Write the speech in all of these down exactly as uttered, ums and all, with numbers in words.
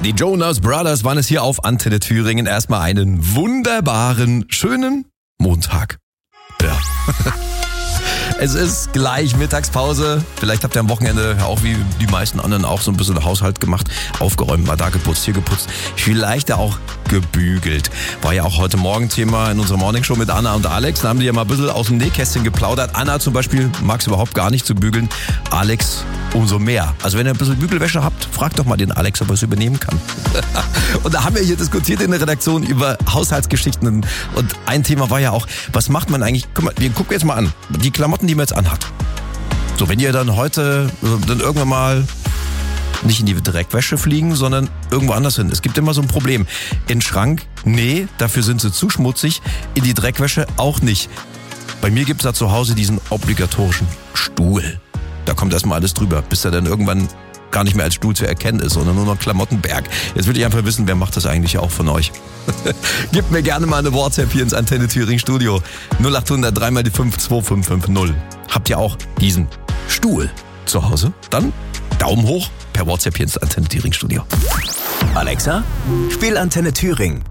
Die Jonas Brothers waren es hier auf Antenne Thüringen. Erstmal einen wunderbaren, schönen Montag. Ja. Es ist gleich Mittagspause. Vielleicht habt ihr am Wochenende auch wie die meisten anderen auch so ein bisschen Haushalt gemacht. Aufgeräumt, mal da geputzt, hier geputzt. Vielleicht auch gebügelt. War ja auch heute Morgen Thema in unserer Morningshow mit Anna und Alex. Da haben die ja mal ein bisschen aus dem Nähkästchen geplaudert. Anna zum Beispiel mag es überhaupt gar nicht zu bügeln. Alex umso mehr. Also wenn ihr ein bisschen Bügelwäsche habt, fragt doch mal den Alex, ob er es übernehmen kann. Und da haben wir hier diskutiert in der Redaktion über Haushaltsgeschichten. Und ein Thema war ja auch, was macht man eigentlich? Guck mal, wir gucken jetzt mal an. Die Klamotten, die man jetzt anhat. So, wenn ihr dann heute, dann irgendwann mal nicht in die Dreckwäsche fliegen, sondern irgendwo anders hin. Es gibt immer so ein Problem. In den Schrank, nee, dafür sind sie zu schmutzig. In die Dreckwäsche auch nicht. Bei mir gibt es da zu Hause diesen obligatorischen Stuhl. Da kommt erstmal alles drüber, bis er dann irgendwann gar nicht mehr als Stuhl zu erkennen ist, sondern nur noch Klamottenberg. Jetzt würde ich einfach wissen, wer macht das eigentlich auch von euch? Gebt mir gerne mal eine WhatsApp hier ins Antenne Thüringen Studio. null acht hundert drei mal die fünf zwei fünf fünf null. Habt ihr auch diesen Stuhl zu Hause? Dann Daumen hoch per WhatsApp hier ins Antenne Thüringen Studio. Alexa, spiel Antenne Thüringen.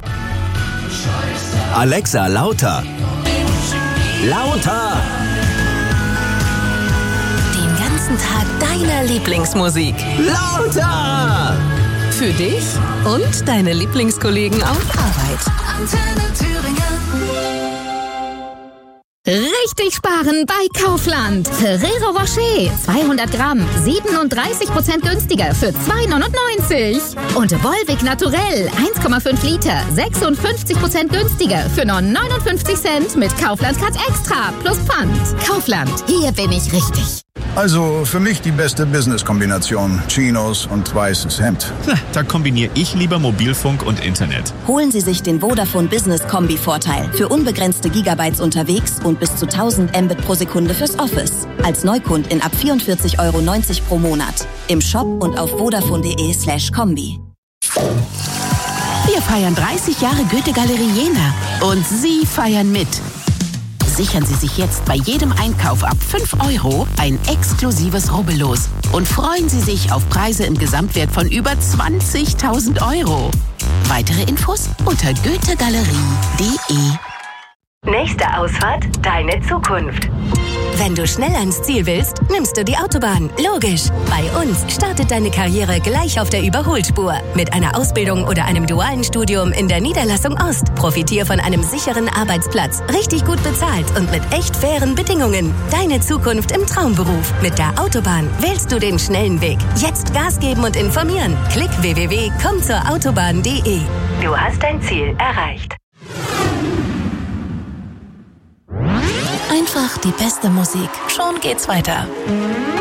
Alexa, lauter. Lauter. Tag deiner Lieblingsmusik. Lauter! Für dich und deine Lieblingskollegen auf Arbeit. Antenne Thüringen. Richtig sparen bei Kaufland. Ferrero Rocher zweihundert Gramm, siebenunddreißig Prozent günstiger für zwei neunundneunzig. Und Volvic Naturell eins Komma fünf Liter, sechsundfünfzig Prozent günstiger für nur neunundfünfzig Cent mit Kaufland Cut Extra plus Pfand. Kaufland, hier bin ich richtig. Also für mich die beste Business-Kombination. Chinos und weißes Hemd. Da kombiniere ich lieber Mobilfunk und Internet. Holen Sie sich den Vodafone Business Kombi-Vorteil. Für unbegrenzte Gigabytes unterwegs und bis zu tausend Mbit pro Sekunde fürs Office. Als Neukund in ab vierundvierzig Euro neunzig pro Monat. Im Shop und auf vodafone.de slash Kombi. Wir feiern dreißig Jahre Goethe-Galerie Jena. Und Sie feiern mit. Sichern Sie sich jetzt bei jedem Einkauf ab fünf Euro ein exklusives Rubbellos und freuen Sie sich auf Preise im Gesamtwert von über zwanzigtausend Euro. Weitere Infos unter goethegalerie punkt de. Nächste Ausfahrt, deine Zukunft. Wenn du schnell ans Ziel willst, nimmst du die Autobahn. Logisch. Bei uns startet deine Karriere gleich auf der Überholspur. Mit einer Ausbildung oder einem dualen Studium in der Niederlassung Ost. Profitier von einem sicheren Arbeitsplatz. Richtig gut bezahlt und mit echt fairen Bedingungen. Deine Zukunft im Traumberuf. Mit der Autobahn wählst du den schnellen Weg. Jetzt Gas geben und informieren. Klick w w w punkt komm zur autobahn punkt de. Du hast dein Ziel erreicht. Einfach die beste Musik. Schon geht's weiter.